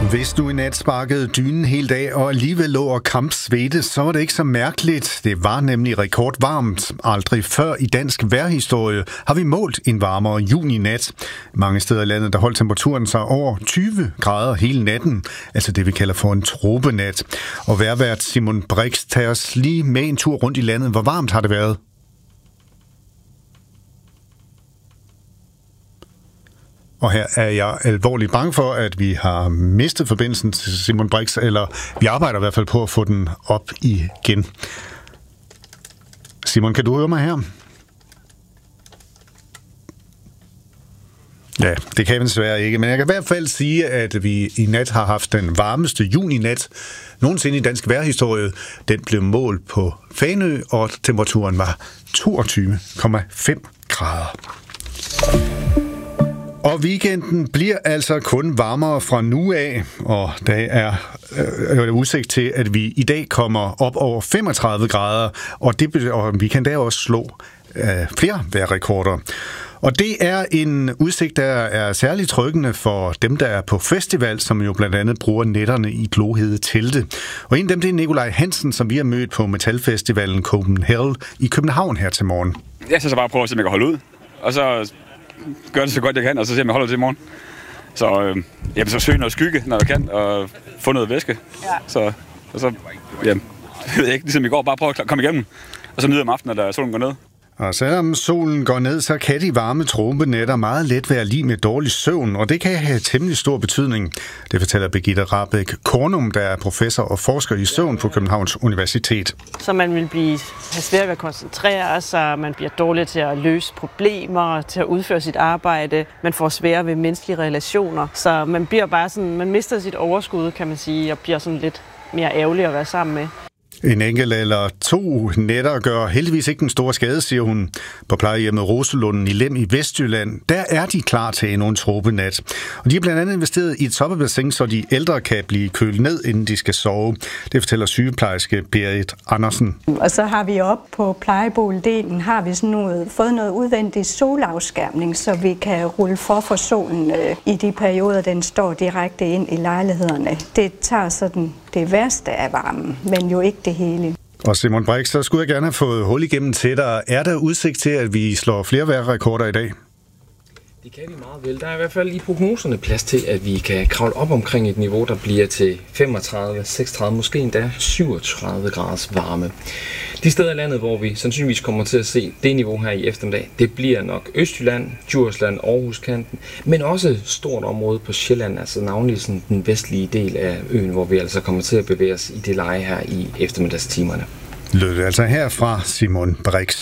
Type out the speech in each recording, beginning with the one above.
Hvis du i nat sparkede dynen hele dag og alligevel lå og kampsvedte, så var det ikke så mærkeligt. Det var nemlig rekordvarmt. Aldrig før i dansk vejrhistorie har vi målt en varmere juninat. Mange steder i landet der holdt temperaturen sig over 20 grader hele natten, altså det vi kalder for en tropenat. Og vejrvært Simon Brix tager os lige med en tur rundt i landet. Hvor varmt har det været? Og her er jeg alvorligt bange for, at vi har mistet forbindelsen til Simon Brix, eller vi arbejder i hvert fald på at få den op igen. Simon, kan du høre mig her? Ja, det kan vi desværre ikke, men jeg kan i hvert fald sige, at vi i nat har haft den varmeste juninat nogensinde i dansk vejrhistorie. Den blev målt på Fanø, og temperaturen var 22,5 grader. Og weekenden bliver altså kun varmere fra nu af, og der er udsigt til, at vi i dag kommer op over 35 grader, og vi kan da også slå flere vejrrekorder. Og det er en udsigt, der er særligt tryggende for dem, der er på festival, som jo blandt andet bruger nætterne i glohede telte. Og en af dem, det er Nikolaj Hansen, som vi har mødt på metalfestivalen Copenhagen i København her til morgen. Jeg skal så bare prøve at se, om jeg kan holde ud, og så gør det så godt jeg kan, og så se, om jeg holder til i morgen. Så jeg vil så søge noget skygge, når jeg kan, og få noget væske. Ja. Så jeg ved ikke, ligesom i går, bare prøve at komme igennem, og så nyder om aftenen, da solen går ned. Og selvom solen går ned, så kan de varme tropenætter meget let være lig med dårlig søvn, og det kan have temmelig stor betydning. Det fortæller Birgitte Rahbek Kornum, der er professor og forsker i søvn på Københavns Universitet. Så man vil have svært ved at koncentrere sig, man bliver dårlig til at løse problemer, til at udføre sit arbejde, man får svære ved menneskelige relationer, så man bliver bare sådan, man mister sit overskud, kan man sige, og bliver sådan lidt mere ærgerlig at være sammen med. En enkelt eller to nætter gør heldigvis ikke den store skade, siger hun. På plejehjemmet Roselunden i Lem i Vestjylland, der er de klar til endnu en tropenat. Og de har blandt andet investeret i et soppebassin, så de ældre kan blive kølet ned, inden de skal sove. Det fortæller sygeplejerske Berit Andersen. Og så har vi op på plejeboligen har vi fået noget udvendig solafskærmning, så vi kan rulle for solen i de perioder, den står direkte ind i lejlighederne. Det tager sådan det værste af varmen, men jo ikke det hele. Og Simon Brix, så skulle jeg gerne have fået hul igennem til dig. Er der udsigt til, at vi slår flere vejrrekorder i dag? Det kan vi meget vel. Der er i hvert fald i prognoserne plads til, at vi kan kravle op omkring et niveau, der bliver til 35, 36, måske endda 37 graders varme. De steder i landet, hvor vi sandsynligvis kommer til at se det niveau her i eftermiddag, det bliver nok Østjylland, Djursland, Aarhuskanten, men også et stort område på Sjælland, altså navnlig sådan den vestlige del af øen, hvor vi altså kommer til at bevæge os i det leje her i eftermiddagstimerne. Lød det altså her fra Simon Brix.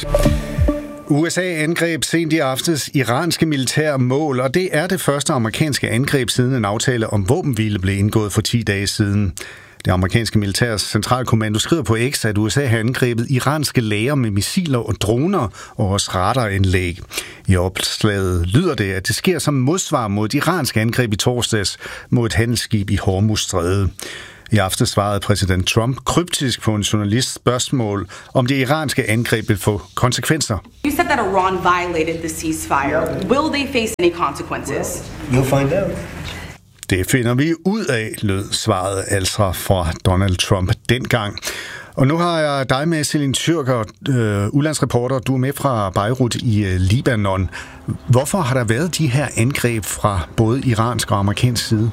USA angreb sent i aftes iranske militære mål, og det er det første amerikanske angreb siden en aftale om våbenhvile blev indgået for 10 dage siden. Det amerikanske militærs centralkommando skriver på X, at USA har angrebet iranske lagre med missiler og droner og også radaranlæg. I opslaget lyder det, at det sker som modsvar mod et iransk angreb i torsdags mod et handelsskib i Hormuzstrædet. I aften svarede præsident Trump kryptisk på en journalists spørgsmål, om det iranske angreb vil få konsekvenser. You said that Iran violated the ceasefire. Will they face any consequences? You'll find out. Det finder vi ud af, lød svaret altså fra Donald Trump dengang. Og nu har jeg dig med, Celine Tyrker, udlandsreporter. Du er med fra Beirut i Libanon. Hvorfor har der været de her angreb fra både iransk og amerikansk side?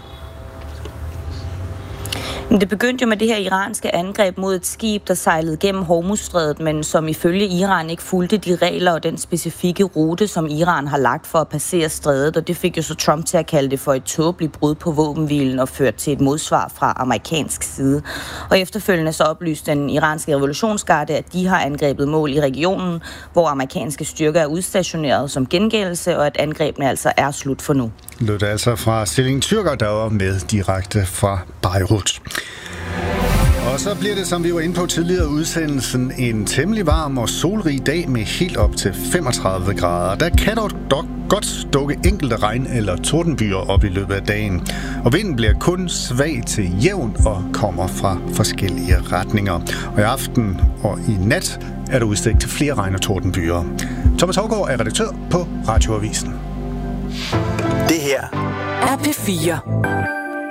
Det begyndte jo med det her iranske angreb mod et skib, der sejlede gennem Hormuzstrædet, men som ifølge Iran ikke fulgte de regler og den specifikke rute, som Iran har lagt for at passere strædet, og det fik jo så Trump til at kalde det for et tåbeligt brud på våbenhvilen og ført til et modsvar fra amerikansk side. Og efterfølgende så oplyste den iranske revolutionsgarde, at de har angrebet mål i regionen, hvor amerikanske styrker er udstationeret som gengældelse, og at angrebene altså er slut for nu. Lød det altså fra Celine Tyrker, der var med direkte fra Beirut. Og så bliver det, som vi var inde på tidligere udsendelsen, en temmelig varm og solrig dag med helt op til 35 grader. Der kan dog godt dukke enkelte regn- eller tordenbyer op i løbet af dagen. Og vinden bliver kun svag til jævn og kommer fra forskellige retninger. Og i aften og i nat er der udsigt til flere regn- og tordenbyer. Thomas Haugaard er redaktør på Radioavisen. Det her er P4.